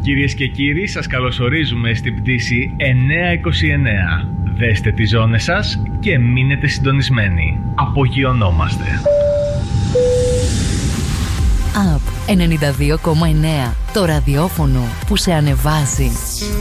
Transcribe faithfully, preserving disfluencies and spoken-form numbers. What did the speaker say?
Κυρίες και κύριοι, σας καλωσορίζουμε στην πτήση εννιακόσια είκοσι εννέα. Δέστε τις ζώνες σας και μείνετε συντονισμένοι. Απογειωνόμαστε. Απ ενενήντα δύο κόμμα εννέα. Το ραδιόφωνο που σε ανεβάζει.